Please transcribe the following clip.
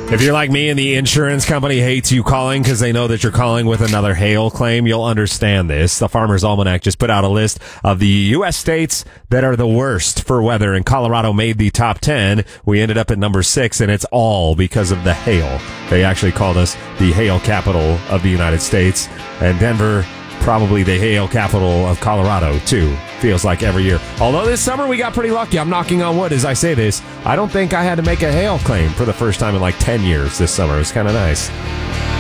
If you're like me and the insurance company hates you calling because they know that you're calling with another hail claim, you'll understand this. The Farmer's Almanac just put out a list of the U.S. states that are the worst for weather, and Colorado made the top 10. We ended up at number 6, and it's all because of the hail. They actually called us the hail capital of the United States, and Denver, probably the hail capital of Colorado, too. Feels like every year. Although this summer we got pretty lucky. I'm knocking on wood as I say this. I don't think I had to make a hail claim for the first time in like 10 years this summer. It was kind of nice.